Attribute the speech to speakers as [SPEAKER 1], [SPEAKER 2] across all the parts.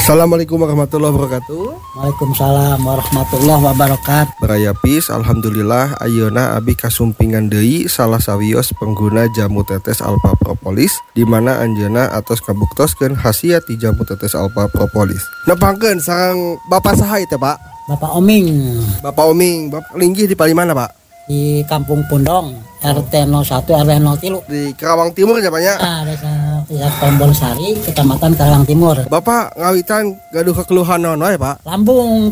[SPEAKER 1] Assalamualaikum warahmatullahi wabarakatuh.
[SPEAKER 2] Waalaikumsalam warahmatullahi wabarakatuh.
[SPEAKER 1] Berayapis, alhamdulillah ayeuna abi kasumpingan deui salah sawios pengguna jamu tetes alpha propolis di mana anjeunna atos kabuktoskeun khasiat di jamu tetes alpha propolis. Nepangkeun sareng Bapak saha teh, Pak?
[SPEAKER 2] Bapak Oming
[SPEAKER 1] Bapak Oming, Bapak linggih di mana, Pak?
[SPEAKER 2] di Kampung Pundong, RT 01 RW 03.
[SPEAKER 1] Di Karawang Timur ya, Pak ya?
[SPEAKER 2] Desa Tombol Sari, Kecamatan Karawang Timur.
[SPEAKER 1] Bapak ngawitan gaduh kekeluhan naon wae, Pak?
[SPEAKER 2] Lambung,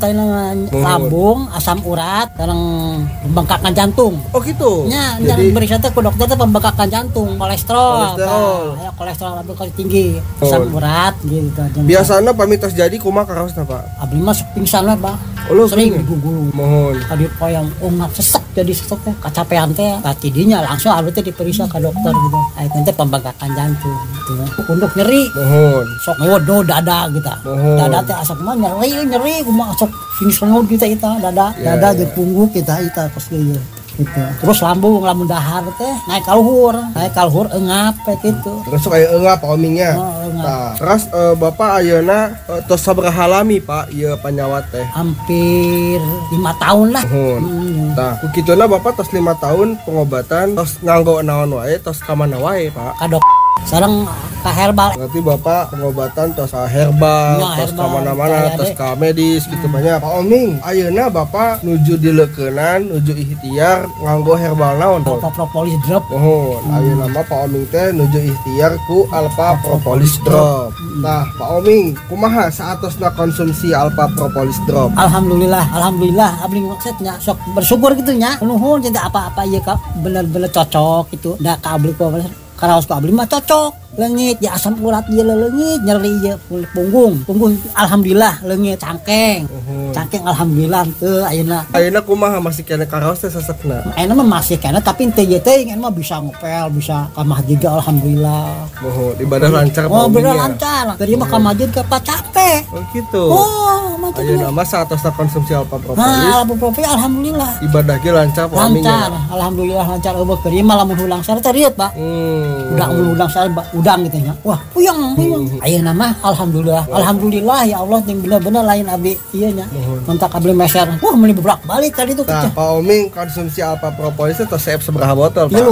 [SPEAKER 2] lambung, asam urat, sareng pembengkakan jantung.
[SPEAKER 1] Oh gitu.
[SPEAKER 2] Nya,
[SPEAKER 1] Jadi
[SPEAKER 2] beri saya ku dokter teh pembengkakan jantung, kolesterol. Ya kolesterol lambung kali tinggi, asam urat gitu.
[SPEAKER 1] biasana pamitos jadi kumaha karaosna, Pak?
[SPEAKER 2] Abdi mah sok pingsan we, Pak.
[SPEAKER 1] Oh,
[SPEAKER 2] Sering
[SPEAKER 1] pingsan.
[SPEAKER 2] digugulung.
[SPEAKER 1] Mohon.
[SPEAKER 2] Tadi poyang umat sesek jadi sesek teh kacapean teh tidinya langsung abdi teh diperiksa ke dokter gitu. Ayeuna teh pembengkakan jantung gitu. Punduk nyeri.
[SPEAKER 1] Mohon.
[SPEAKER 2] Sok ngewodo dada gitu.
[SPEAKER 1] Mohon.
[SPEAKER 2] Dada teh asap mah nyeri kumaha sok sini sengot kita dada
[SPEAKER 1] Ya,
[SPEAKER 2] dada
[SPEAKER 1] ya.
[SPEAKER 2] jeung punggung kita pas ieu gitu. Terus lambung dahar teh naik ka luhur eungap gitu.
[SPEAKER 1] Terus kayak enggak Pak Omingnya.
[SPEAKER 2] Oh, eungap.
[SPEAKER 1] Nah, terus Bapak ayeuna tos sabaraha lami Pak ieu panyawat teh?
[SPEAKER 2] Hampir 5 tahun lah.
[SPEAKER 1] Mohon. Nah, kukituna Bapak tos 5 tahun pengobatan tos nganggo naon wae tos ka mana wae, Pak?
[SPEAKER 2] Kadok sareng ka herbal.
[SPEAKER 1] Berarti Bapak pengobatan tos ka herbal,
[SPEAKER 2] Ya,
[SPEAKER 1] tos ka
[SPEAKER 2] herbal,
[SPEAKER 1] mana-mana,
[SPEAKER 2] kayak
[SPEAKER 1] tos
[SPEAKER 2] deh.
[SPEAKER 1] ka medis gitu banyak. Pak Oming, ayeuna Bapak nuju dileukeunnan, nuju ikhtiar nganggo herbal naon, Pak?
[SPEAKER 2] Alpha Propolis Drop.
[SPEAKER 1] Mohon, ayeuna mah Pak Oming teh nuju ikhtiar ku Alpha Propolis Drop. Nah, Pak Oming, kumaha saatosna konsumsi Alpha Propolis Drop?
[SPEAKER 2] Alhamdulillah abdi maksudnya sok bersyukur gitu nya. Nuhun jadi apa-apa ieu ka bener-bener cocok gitu. Da ka abdi karaos ka abdi mah cocok. Leungit ya asam urat ieu leungit, nyeri ieu punggung alhamdulillah leungit cangkeng. Cangkeng alhamdulillah teu ayeuna.
[SPEAKER 1] Ayeuna kumaha masih kena karaos teh sesekna?
[SPEAKER 2] Ayeuna mah masih kana tapi teu ieu teh mah bisa ngopel, bisa ka masjid alhamdulillah.
[SPEAKER 1] Mohon ibadah lancar Pak
[SPEAKER 2] Oh, bener
[SPEAKER 1] Omingnya.
[SPEAKER 2] lancar. Tadi mah ka masjid ka capek.
[SPEAKER 1] Oh gitu.
[SPEAKER 2] Oh, mantap.
[SPEAKER 1] Ayeuna mah saatosna konsumsi Alpha Propolis
[SPEAKER 2] Nah, Alpha alhamdulillah.
[SPEAKER 1] ibadah ge lancar Pak Omingnya.
[SPEAKER 2] Lancar, alhamdulillah lancar eueuh keur mah lamun hulang sare teh riet, Pak. Udang sare udang gitu nya. Wah, puyeng. Ayeuna mah alhamdulillah ya Allah ting bener-bener lain abdi ieu nya. Kontak abdi meser. Wah, meuli bolak-balik tadi tuh
[SPEAKER 1] Nah,
[SPEAKER 2] keceh.
[SPEAKER 1] Pak Oming konsumsi Alpha Propolis teh tos seep sabaraha botol, Pak?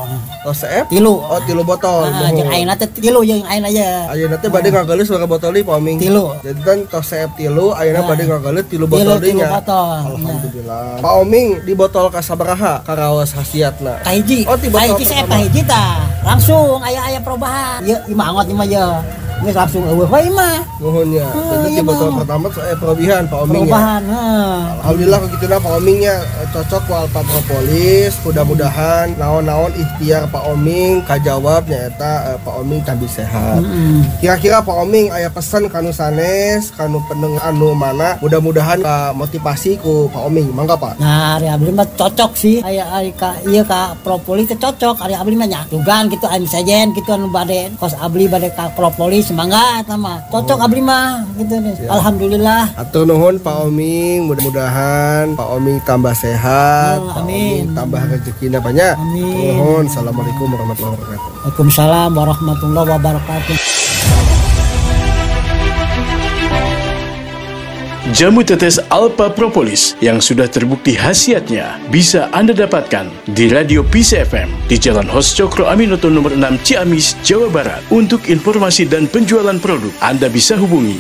[SPEAKER 2] 3.
[SPEAKER 1] Tos seep?
[SPEAKER 2] 3.
[SPEAKER 1] Oh, 3 botol.
[SPEAKER 2] Ah, jeung ayeuna teh 3 jeung ayeuna ya.
[SPEAKER 1] Ayeuna teh bade ngageuleus sabaraha botol deui Pak Oming?
[SPEAKER 2] 3.
[SPEAKER 1] Jadi kan tos seep 3, ayeuna bade ngageuleus 3 botol deui nya. Alhamdulillah. Pak Oming di botol ka sabaraha karaos khasiatna?
[SPEAKER 2] Kahiji.
[SPEAKER 1] Oh, di botol
[SPEAKER 2] Kahiji saya
[SPEAKER 1] pertama.
[SPEAKER 2] kahiji tah. Langsung aya perubahan. Ieu imangot mah ya. Geus langsung eueuh we mah.
[SPEAKER 1] Nuhun nya. Jadi di
[SPEAKER 2] iya,
[SPEAKER 1] botol
[SPEAKER 2] Bang.
[SPEAKER 1] pertama perubahan Pak Oming ya.
[SPEAKER 2] Perubahan.
[SPEAKER 1] Alhamdulillah begitulah Pak Omingnya cocok ku Alpha Propolis. Mudah-mudahan naon-naon ikhtiar Pak Oming kajawab nyaeta Pak Oming tabi sehat. Kira-kira Pak Oming aya pesan kanu sanes, kanu pendengar anu mana mudah-mudahan motivasi ku Pak Oming. Mangga Pak.
[SPEAKER 2] Nah, ari abdi mah cocok sih. Aya ari ka ieu ka propolis teh cocok. Ari abdi mah nya dugaan gitu anu sajen gitu anu bade kos abdi bade ka propolis mangga eta mah. Cocok abdi mah gitu deh.
[SPEAKER 1] Ya.
[SPEAKER 2] Alhamdulillah.
[SPEAKER 1] Atur nuhun Pak Oming, mudah-mudahan Pak Oming tambah sehat,
[SPEAKER 2] Oh,
[SPEAKER 1] Pak
[SPEAKER 2] amin.
[SPEAKER 1] Oming tambah rezekina banyak.
[SPEAKER 2] Amin.
[SPEAKER 1] Nuhun. Assalamualaikum warahmatullahi wabarakatuh.
[SPEAKER 2] Waalaikumsalam warahmatullahi wabarakatuh.
[SPEAKER 3] Jamu tetes Alpha Propolis yang sudah terbukti khasiatnya bisa Anda dapatkan di Radio Peace FM di Jalan Hos Cokro Aminoto nomor 6 Ciamis, Jawa Barat. Untuk informasi dan penjualan produk, Anda bisa hubungi